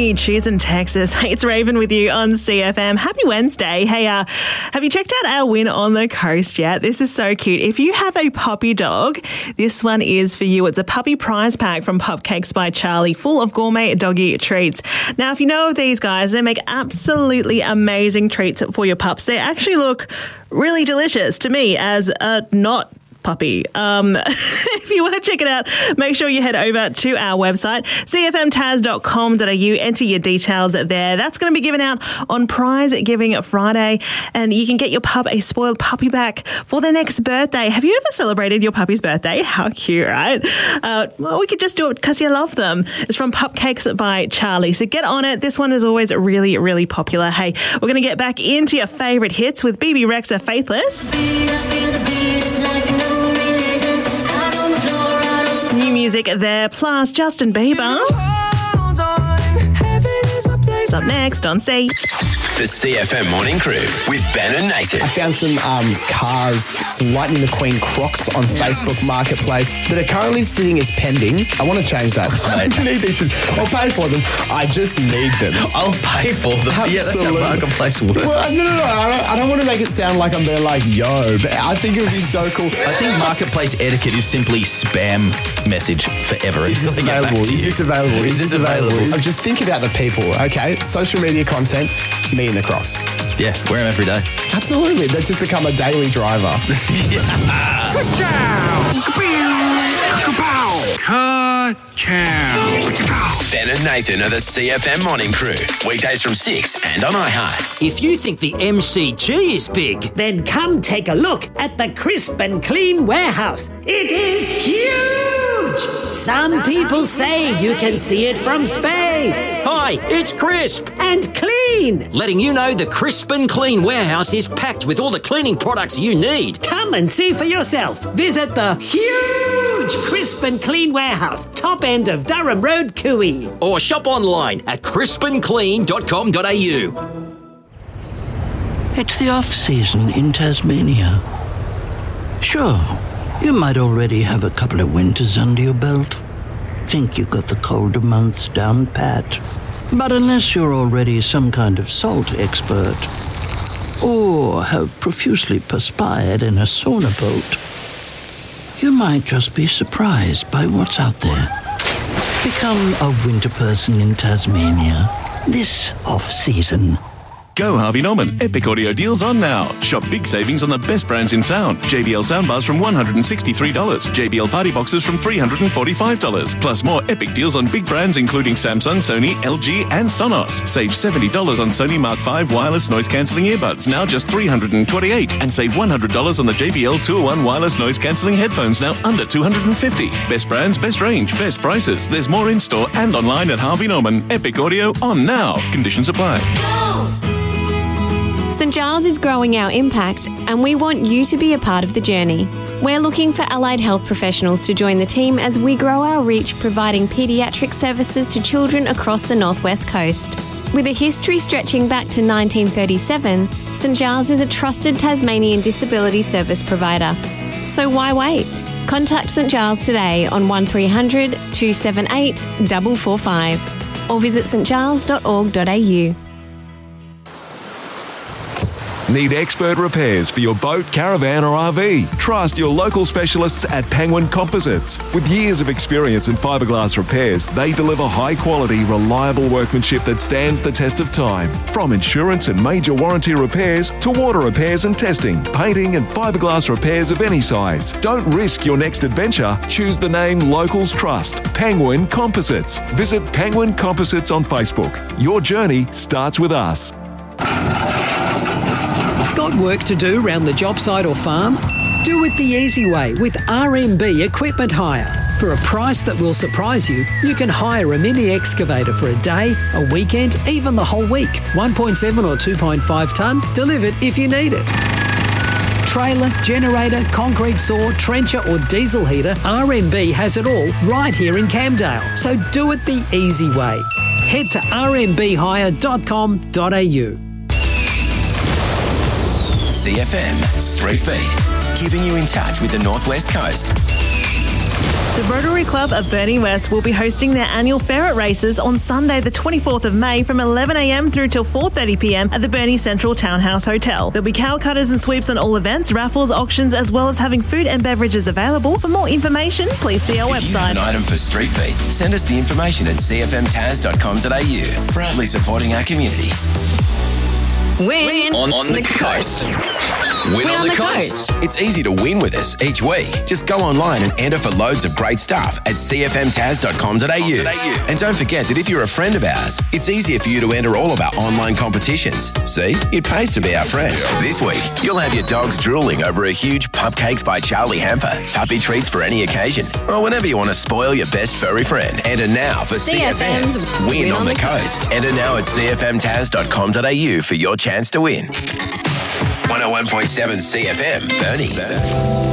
sunny Tucson, Texas. Hey, it's Raven with you on CFM. Happy Wednesday. Hey, have you checked out our win on the coast yet? This is so cute. If you have a puppy dog, this one is for you. It's a puppy prize pack from Pupcakes by Charlie, full of gourmet doggy treats. Now, if you know of these guys, they make absolutely amazing treats for your pups. They actually look really delicious to me as a not puppy. If you want to check it out, make sure you head over to our website, cfmtaz.com.au. Enter your details there. That's going to be given out on Prize Giving Friday, and you can get your pup a spoiled puppy back for their next birthday. Have you ever celebrated your puppy's birthday? How cute, right? Well, we could just do it because you love them. It's from Pupcakes by Charlie. So get on it. This one is always really, really popular. Hey, we're going to get back into your favourite hits with BB Rexa, Faithless. New music there, plus Justin Bieber. It's up next on C. The CFM Morning Crew with Ben and Nathan. I found some cars, some Lightning McQueen Crocs on Facebook Marketplace that are currently sitting as pending. I want to change that. I need these shoes. I'll pay for them. I just need them. I'll pay for them. Absolutely. Yeah, that's how Marketplace works. Well, no. I don't want to make it sound like I'm being like, yo, but I think it would be so cool. I think Marketplace etiquette is simply spam message forever. Is this available? Is this available? Is this available? Just think about the people, okay? Social media content, me and the Crocs. Yeah, wear them every day. Absolutely. They've just become a daily driver. Ben and Nathan are the CFM Morning Crew. Weekdays from 6 and on iHeart. If you think the MCG is big, then come take a look at the Crisp and Clean warehouse. It is huge! Some people say you can see it from space. Hi, it's Crisp And clean! letting you know the Crisp and Clean warehouse is packed with all the cleaning products you need. Come and see for yourself. Visit the huge Crisp and Clean warehouse, top end of Durham Road, Cooey. Or shop online at crispandclean.com.au. It's the off-season in Tasmania. Sure, you might already have a couple of winters under your belt. Think you got the colder months down pat. But unless you're already some kind of salt expert, or have profusely perspired in a sauna boat, you might just be surprised by what's out there. Become a winter person in Tasmania this off-season. Go Harvey Norman. Epic audio deals on now. Shop big savings on the best brands in sound. JBL soundbars from $163. JBL party boxes from $345. Plus more epic deals on big brands including Samsung, Sony, LG and Sonos. Save $70 on Sony Mark V wireless noise cancelling earbuds, now just $328. And save $100 on the JBL 201 wireless noise cancelling headphones, now under $250. Best brands, best range, best prices. There's more in store and online at Harvey Norman. Epic audio on now. Conditions apply. St Giles is growing our impact and we want you to be a part of the journey. We're looking for allied health professionals to join the team as we grow our reach, providing paediatric services to children across the Northwest Coast. With a history stretching back to 1937, St Giles is a trusted Tasmanian disability service provider. So why wait? Contact St Giles today on 1300 278 445 or visit stgiles.org.au. Need expert repairs for your boat, caravan or RV? Trust your local specialists at Penguin Composites. With years of experience in fiberglass repairs, they deliver high quality, reliable workmanship that stands the test of time. From insurance and major warranty repairs to water repairs and testing, painting and fiberglass repairs of any size. Don't risk your next adventure. Choose the name locals trust. Penguin Composites. Visit Penguin Composites on Facebook. Your journey starts with us. Got work to do round the job site or farm? Do it the easy way with RMB Equipment Hire. For a price that will surprise you, you can hire a mini excavator for a day, a weekend, even the whole week. 1.7 or 2.5 tonne, delivered if you need it. Trailer, generator, concrete saw, trencher or diesel heater, RMB has it all right here in Camdale. So do it the easy way. Head to rmbhire.com.au. CFM Street Beat, keeping you in touch with the Northwest Coast. The The Rotary Club of Burnie West will be hosting their annual ferret races on Sunday the 24th of May from 11am through till 4:30pm at the Burnie Central Townhouse Hotel. There'll be cow cutters and sweeps on all events, raffles, auctions, as well as having food and beverages available. For more information, please see our If you website. have an item for Street Beat, send us the information at cfmtaz.com.au. Proudly supporting our community. Win On the coast. Win on the coast. It's easy to win with us each week. Just go online and enter for loads of great stuff at cfmtaz.com.au. And don't forget that if you're a friend of ours, it's easier for you to enter all of our online competitions. See, it pays to be our friend. This week, you'll have your dogs drooling over a huge Pupcakes by Charlie Hamper, puppy treats for any occasion, or whenever you want to spoil your best furry friend. Enter now for CFM's Win on the Coast. Enter now at cfmtaz.com.au for your chance to win. 101.7 CFM, Burnie.